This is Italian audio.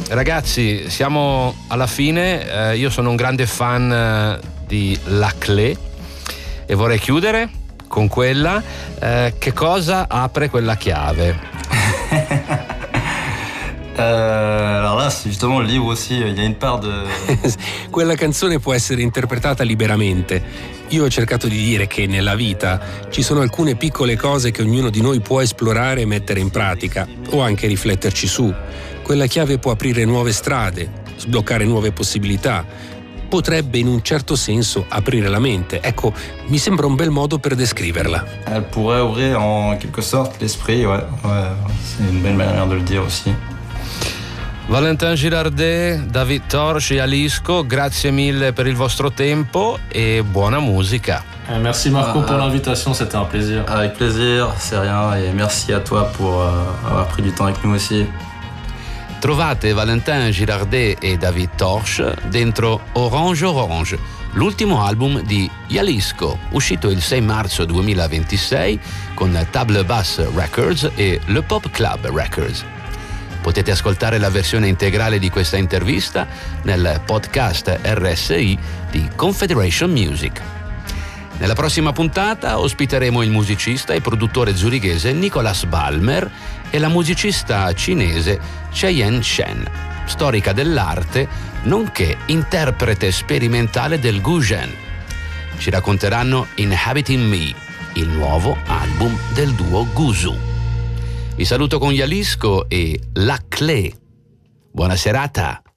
Ragazzi, siamo alla fine. Io sono un grande fan di La Clé e vorrei chiudere con quella. Che cosa apre quella chiave? Alors là, c'est justement le livre aussi, il y a une part de... Quella canzone può essere interpretata liberamente. Io ho cercato di dire che nella vita ci sono alcune piccole cose che ognuno di noi può esplorare e mettere in pratica, o anche rifletterci su. Quella chiave può aprire nuove strade, sbloccare nuove possibilità. Potrebbe in un certo senso aprire la mente. Ecco, mi sembra un bel modo per descriverla. Elle pourrait ouvrir en quelque sorte l'esprit, ouais, c'est une belle manière de le dire aussi. Valentin Girardet, David Torch e Jalisco, grazie mille per il vostro tempo e buona musica. Merci Marco pour l'invitation, c'était un plaisir. Avec plaisir, c'est rien, et merci à toi pour avoir pris du temps avec nous aussi. Trovate Valentin Girardet e David Torch dentro Orange Orange, l'ultimo album di Jalisco, uscito il 6 marzo 2026 con Table Bass Records e Le Pop Club Records. Potete ascoltare la versione integrale di questa intervista nel podcast RSI di Confederation Music. Nella prossima puntata ospiteremo il musicista e produttore zurighese Nicolas Balmer e la musicista cinese Cheyenne Shen, storica dell'arte nonché interprete sperimentale del Guzheng. Ci racconteranno Inhabiting Me, il nuovo album del duo Guzu. Vi saluto con Jalisco e La Clé. Buona serata!